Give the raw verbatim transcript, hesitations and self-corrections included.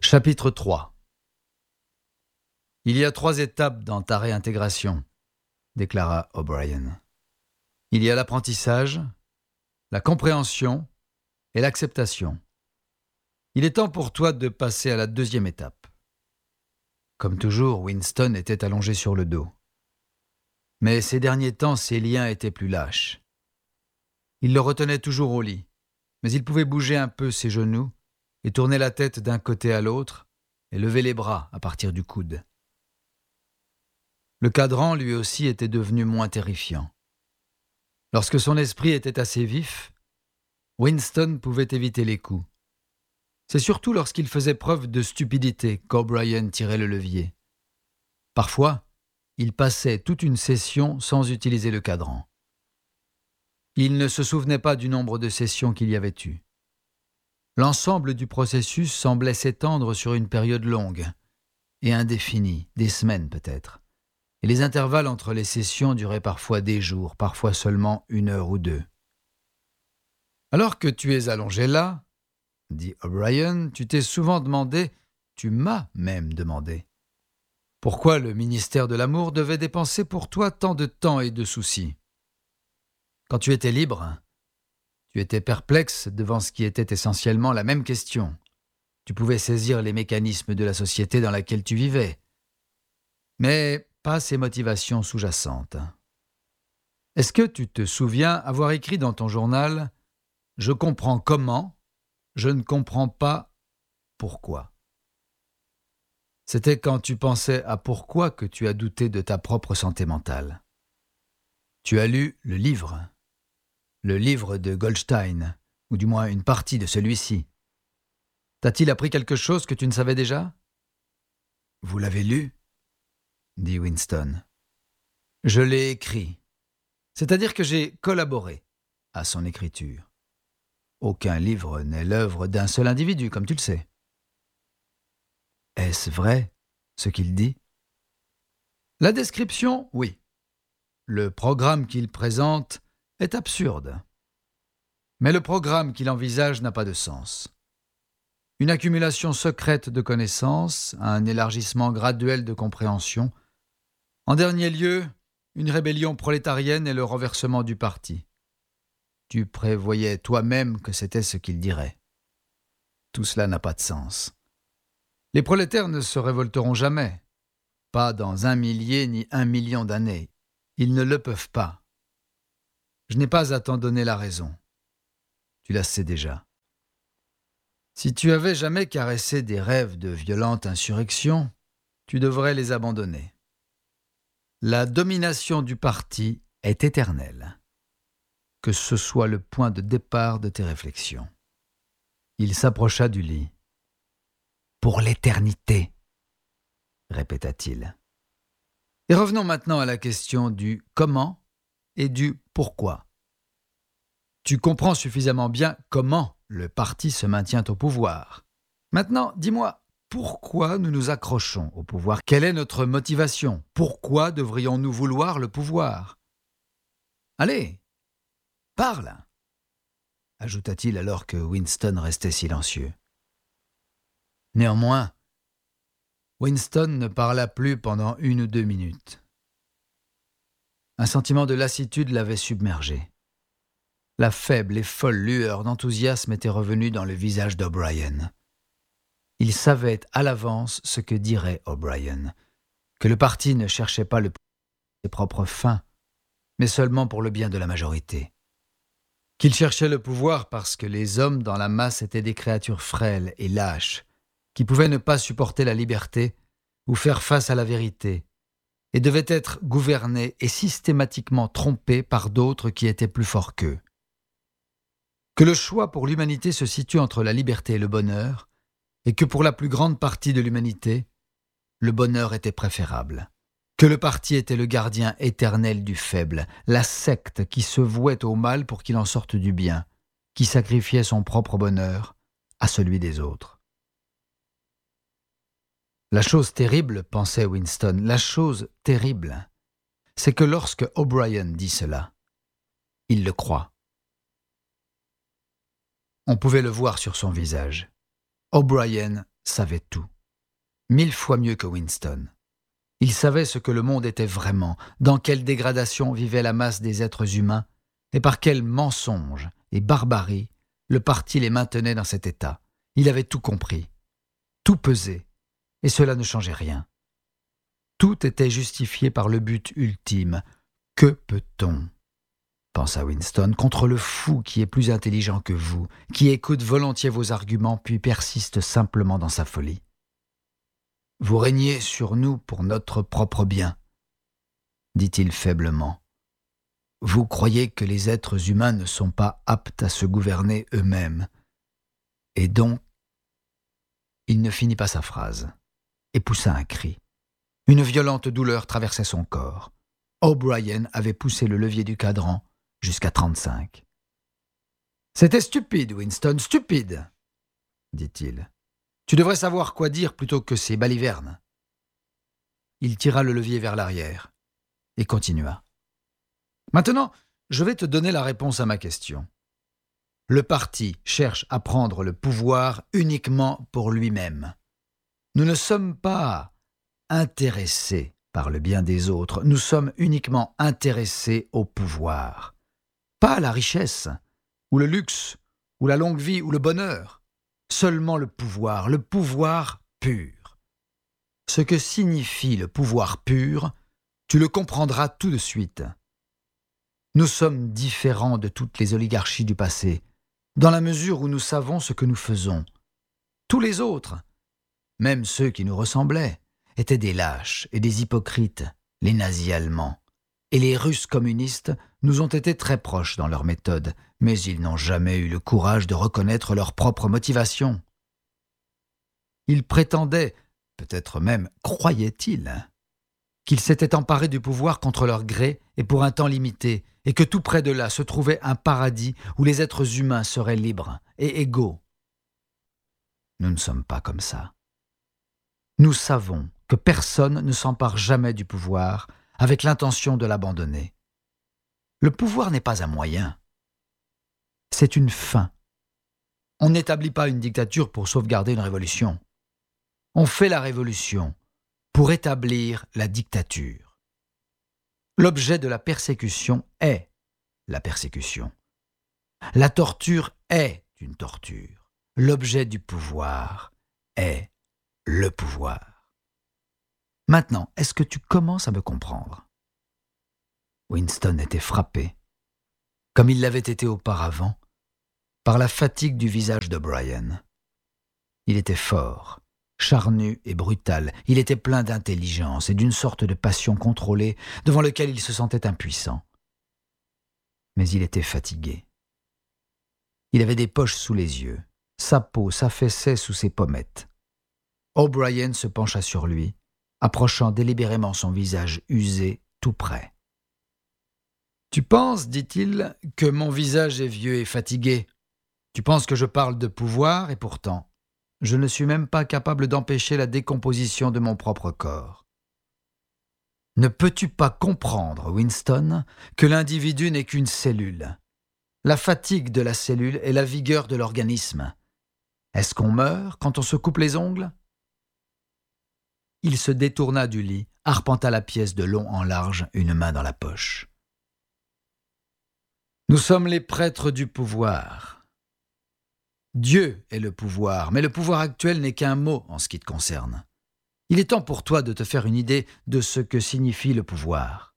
Chapitre trois. Il y a trois étapes dans ta réintégration, déclara O'Brien. Il y a l'apprentissage, la compréhension et l'acceptation. Il est temps pour toi de passer à la deuxième étape. Comme toujours, Winston était allongé sur le dos. Mais ces derniers temps, ses liens étaient plus lâches. Il le retenait toujours au lit, mais il pouvait bouger un peu ses genoux et tourner la tête d'un côté à l'autre et lever les bras à partir du coude. Le cadran, lui aussi, était devenu moins terrifiant. Lorsque son esprit était assez vif, Winston pouvait éviter les coups. C'est surtout lorsqu'il faisait preuve de stupidité qu'O'Brien tirait le levier. Parfois, il passait toute une session sans utiliser le cadran. Il ne se souvenait pas du nombre de sessions qu'il y avait eu. L'ensemble du processus semblait s'étendre sur une période longue et indéfinie, des semaines peut-être, et les intervalles entre les sessions duraient parfois des jours, parfois seulement une heure ou deux. « Alors que tu es allongé là, dit O'Brien, tu t'es souvent demandé, tu m'as même demandé, pourquoi le ministère de l'Amour devait dépenser pour toi tant de temps et de soucis. Quand tu étais libre, tu étais perplexe devant ce qui était essentiellement la même question. Tu pouvais saisir les mécanismes de la société dans laquelle tu vivais, mais pas ses motivations sous-jacentes. Est-ce que tu te souviens avoir écrit dans ton journal « Je comprends comment, je ne comprends pas pourquoi ». C'était quand tu pensais à pourquoi que tu as douté de ta propre santé mentale. Tu as lu le livre, le livre de Goldstein, ou du moins une partie de celui-ci. T'a-t-il appris quelque chose que tu ne savais déjà ? Vous l'avez lu ? Dit Winston. Je l'ai écrit, c'est-à-dire que j'ai collaboré à son écriture. Aucun livre n'est l'œuvre d'un seul individu, comme tu le sais. Est-ce vrai, ce qu'il dit ? La description, oui. Le programme qu'il présente est absurde. Mais le programme qu'il envisage n'a pas de sens. Une accumulation secrète de connaissances, un élargissement graduel de compréhension. En dernier lieu, une rébellion prolétarienne et le renversement du parti. Tu prévoyais toi-même que c'était ce qu'il dirait. Tout cela n'a pas de sens. Les prolétaires ne se révolteront jamais, pas dans un millier ni un million d'années. Ils ne le peuvent pas. Je n'ai pas à t'en donner la raison. Tu la sais déjà. Si tu avais jamais caressé des rêves de violente insurrection, tu devrais les abandonner. La domination du parti est éternelle. Que ce soit le point de départ de tes réflexions. Il s'approcha du lit. « Pour l'éternité », répéta-t-il. Et revenons maintenant à la question du comment et du pourquoi. Tu comprends suffisamment bien comment le parti se maintient au pouvoir. Maintenant, dis-moi, pourquoi nous nous accrochons au pouvoir ? Quelle est notre motivation ? Pourquoi devrions-nous vouloir le pouvoir ? Allez, parle, ajouta-t-il alors que Winston restait silencieux. Néanmoins, Winston ne parla plus pendant une ou deux minutes. Un sentiment de lassitude l'avait submergé. La faible et folle lueur d'enthousiasme était revenue dans le visage d'O'Brien. Il savait à l'avance ce que dirait O'Brien, que le parti ne cherchait pas le pouvoir pour ses propres fins, mais seulement pour le bien de la majorité. Qu'il cherchait le pouvoir parce que les hommes dans la masse étaient des créatures frêles et lâches, qui pouvaient ne pas supporter la liberté ou faire face à la vérité, et devaient être gouvernés et systématiquement trompés par d'autres qui étaient plus forts qu'eux. Que le choix pour l'humanité se situe entre la liberté et le bonheur, et que pour la plus grande partie de l'humanité, le bonheur était préférable. Que le parti était le gardien éternel du faible, la secte qui se vouait au mal pour qu'il en sorte du bien, qui sacrifiait son propre bonheur à celui des autres. La chose terrible, pensait Winston, la chose terrible, c'est que lorsque O'Brien dit cela, il le croit. On pouvait le voir sur son visage. O'Brien savait tout, mille fois mieux que Winston. Il savait ce que le monde était vraiment, dans quelle dégradation vivait la masse des êtres humains, et par quels mensonges et barbarie le parti les maintenait dans cet état. Il avait tout compris, tout pesé, et cela ne changeait rien. Tout était justifié par le but ultime. Que peut-on, pensa Winston, contre le fou qui est plus intelligent que vous, qui écoute volontiers vos arguments puis persiste simplement dans sa folie? Vous régnez sur nous pour notre propre bien, dit-il faiblement. Vous croyez que les êtres humains ne sont pas aptes à se gouverner eux-mêmes. Et donc, il ne finit pas sa phrase et poussa un cri. Une violente douleur traversait son corps. O'Brien avait poussé le levier du cadran jusqu'à trente-cinq. « C'était stupide, Winston, stupide !» dit-il. « Tu devrais savoir quoi dire plutôt que ces balivernes. » Il tira le levier vers l'arrière et continua. « Maintenant, je vais te donner la réponse à ma question. Le parti cherche à prendre le pouvoir uniquement pour lui-même. Nous ne sommes pas intéressés par le bien des autres, nous sommes uniquement intéressés au pouvoir. Pas à la richesse, ou le luxe, ou la longue vie, ou le bonheur. Seulement le pouvoir, le pouvoir pur. Ce que signifie le pouvoir pur, tu le comprendras tout de suite. Nous sommes différents de toutes les oligarchies du passé, dans la mesure où nous savons ce que nous faisons. Tous les autres, même ceux qui nous ressemblaient, étaient des lâches et des hypocrites, les nazis allemands. Et les Russes communistes nous ont été très proches dans leurs méthodes, mais ils n'ont jamais eu le courage de reconnaître leurs propres motivations. Ils prétendaient, peut-être même croyaient-ils, qu'ils s'étaient emparés du pouvoir contre leur gré et pour un temps limité, et que tout près de là se trouvait un paradis où les êtres humains seraient libres et égaux. Nous ne sommes pas comme ça. Nous savons que personne ne s'empare jamais du pouvoir avec l'intention de l'abandonner. Le pouvoir n'est pas un moyen. C'est une fin. On n'établit pas une dictature pour sauvegarder une révolution. On fait la révolution pour établir la dictature. L'objet de la persécution est la persécution. La torture est une torture. L'objet du pouvoir est le pouvoir. Maintenant, est-ce que tu commences à me comprendre ? Winston était frappé, comme il l'avait été auparavant, par la fatigue du visage d'O'Brien. Il était fort, charnu et brutal. Il était plein d'intelligence et d'une sorte de passion contrôlée devant lequel il se sentait impuissant. Mais il était fatigué. Il avait des poches sous les yeux. Sa peau s'affaissait sous ses pommettes. O'Brien se pencha sur lui, approchant délibérément son visage usé tout près. « Tu penses, dit-il, que mon visage est vieux et fatigué. Tu penses que je parle de pouvoir et pourtant, je ne suis même pas capable d'empêcher la décomposition de mon propre corps. Ne peux-tu pas comprendre, Winston, que l'individu n'est qu'une cellule? La fatigue de la cellule est la vigueur de l'organisme. Est-ce qu'on meurt quand on se coupe les ongles ?» Il se détourna du lit, arpenta la pièce de long en large, une main dans la poche. « Nous sommes les prêtres du pouvoir. Dieu est le pouvoir, mais le pouvoir actuel n'est qu'un mot en ce qui te concerne. Il est temps pour toi de te faire une idée de ce que signifie le pouvoir.